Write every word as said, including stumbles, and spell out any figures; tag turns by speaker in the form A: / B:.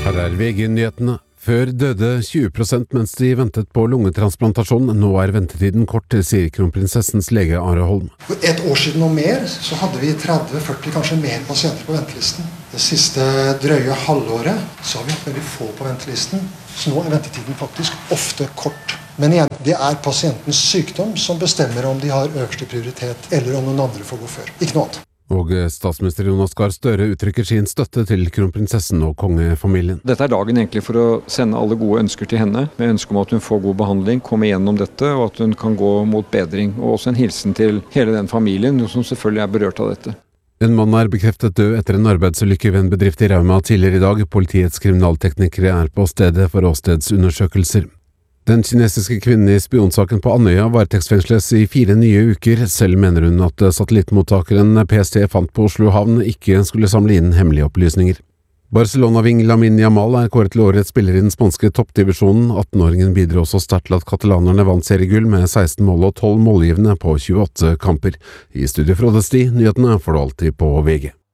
A: Her er V G-nyhetene. Før døde tjue prosent mens de ventet på lungetransplantasjon. Nå er ventetiden kort, sier kronprinsessens lege Are Holm.
B: For et år siden og mer så hadde vi tretti førti, kanskje mer pasienter på ventelisten. Det siste drøye halvåret så har vi hatt veldig få på ventelisten. Så nå er ventetiden faktisk ofte kort. Men igjen, det er pasientens sykdom som bestemmer om de har øverste prioritet, eller om noen andre får gå før. Ikke noe annet.
A: Og statsminister Jonas Gahr Støre uttrykker sin støtte til kronprinsessen og kongefamilien.
C: Dette er dagen egentlig for å sende alle gode ønsker til henne, med ønske om at hun får god behandling, kommer gjennom dette, og at hun kan gå mot bedring. Og også en hilsen til hele den familien, som selvfølgelig er berørt av dette.
A: En mann er bekreftet død etter en arbeidsulykke ved en bedrift i Rauma tidligere i dag. Politiets kriminalteknikere er på stedet for åstedsundersøkelser. Den kinesiske kvinnen i spionsaken på Andøya varetektsfengsles i fire nye uker. Selv mener hun at satellittmottakeren P S T fant på Oslo havn ikke skulle samle inn hemmelige opplysninger. Barcelona-ving Lamine Yamal er kåret til årets spiller i den spanske toppdivisjonen. attenåringen bidro også sterkt til at katalanerne vant seriegull med seksten mål og tolv målgivende på tjueåtte kamper. I studio Frode Sti, nyhetene får du alltid på V G.